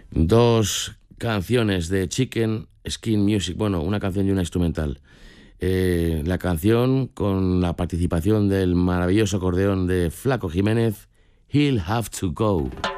Dos canciones de Chicken Skin Music, bueno, una canción y una instrumental. La canción con la participación del maravilloso acordeón de Flaco Jiménez, He'll Have to Go.